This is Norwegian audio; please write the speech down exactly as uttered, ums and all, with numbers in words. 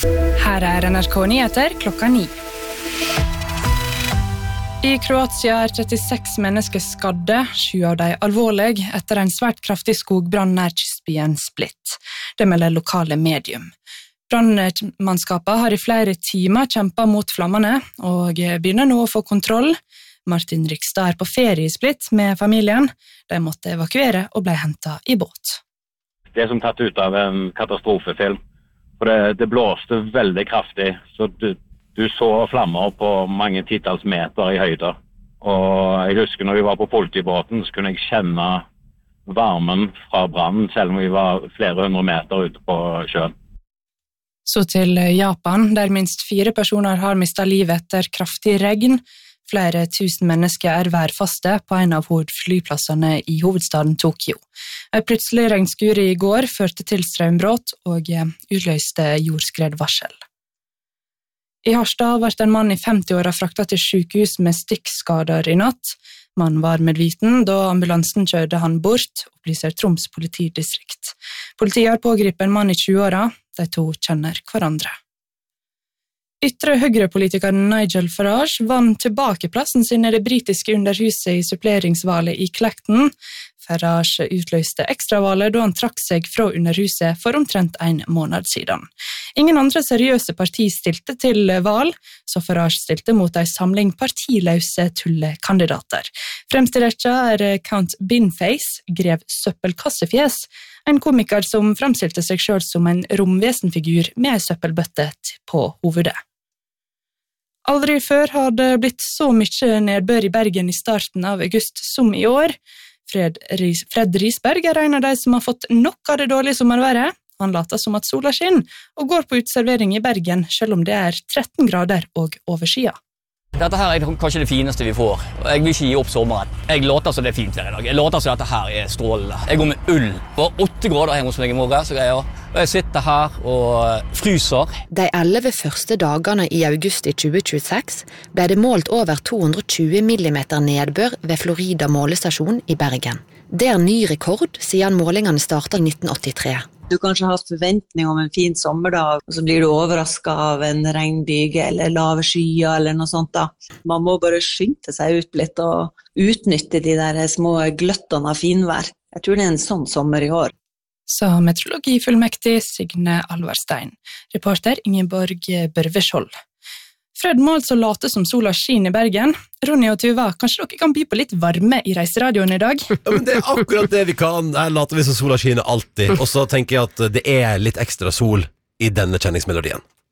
Her er N R K Nyheter klokka ni. I Kroatia er trettiseks mennesker skadde, sju av de alvorlig, etter en svært kraftig skogbrann nær kystbyen Split. Det melder lokale medium. Brannmannskapet har i flere timer kjempet mot flammene, og begynner nå å få kontroll. Martin Rikstad er på ferie i Split med familien. De måtte evakuere og ble hentet i båt. Det er som tatt ut av en katastrofefilm. For det, det blåste veldig kraftig, så du, du så flammer på mange titalls meter i høyde. Og jeg husker når vi var på politibåten, så kunne jeg kjenne varmen fra brannen, selv om vi var flere hundre meter ute på sjøen. Så til Japan, der minst fire personer har mistet livet etter kraftig regn. Flere tusen mennesker er værfaste på en av hovedflyplassene i hovedstaden Tokyo. En plutselig regnskur i går førte til strømbrott og utløste jordskredvarsel. I Harstad ble en mann i femti-åra fraktet til sykehus med stikkskader i natt. Mannen var medviten da ambulansen kjørte han bort, opplyser Troms politidistrikt. Politiet har pågripet en mann i tjue-åra. De to kjenner hverandre. Ytre høyrepolitikeren Nigel Farage vant tilbake plassen sin i det britiske underhuset i suppleringsvalget i Clacton. Farage utløste ekstravalget da han trakk seg fra underhuset for omtrent en måned siden. Ingen andre seriøse parti stilte til valg, så Farage stilte mot en samling partiløse tullekandidater. Fremst i rekka er Count Binface, grev søppelkassefjes, en komiker som fremstilte seg selv som en romvesenfigur med en søppelbøtte på hovedet. Aldri før har det blitt så mye nedbør i Bergen i starten av august som i år. Fred, Ries, Fred Risberg er en av de som har fått nok av det dårlige sommerværet. Han later som at sola skinner og går på uteservering i Bergen, selv om det er tretten grader og overskya. Dette her er kanskje det fineste vi får, og jeg vil ikke gi opp sommeren. Jeg låter så det er fint her i dag. Jeg låter så dette her er strålende. Jeg går med ull. Det var åtte grader her hos meg i morgen, så greier. Og jeg sitter her og fryser. De elleve første dagene i august i tjue tjueseks ble det målt over to hundre og tjue millimeter nedbør ved Florida målestasjon i Bergen. Det er ny rekord siden målingene startet i nitten åttitre. Du kanskje har forventning om en fin sommerdag, og så blir du overrasket av en regnbyge eller lave skyer eller noe sånt da. Man må bare skynde seg ut litt og utnytte de der små gløttene av finvær. Jeg tror det er en sånn sommer i år. Sa meteorologifullmektig Signe Alvarstein. Reporter Ingeborg Børveskjold. Fred må altså late som sola skinner i Bergen. Ronny og Tuva, kanskje dere kan by på litt varme i reiseradioen i dag? Ja, men det er akkurat det vi kan. Her later vi som sola skinner alltid. Og så tenker jeg at det er litt ekstra sol i denne kjenningsmelodien.